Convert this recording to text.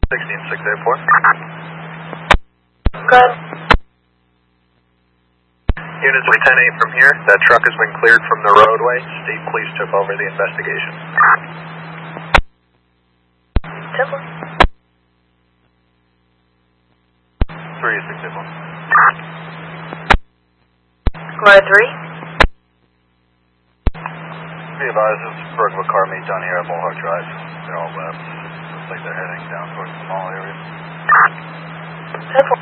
16684. Good. Units with 10-8 from here. That truck has been cleared from the roadway. State Police took over the investigation. Simple. 3684. Squad 3. Be advised, this is burglar car meet down here at Mohawk Drive. They're all left. Looks like they're heading down towards the mall area. Simple.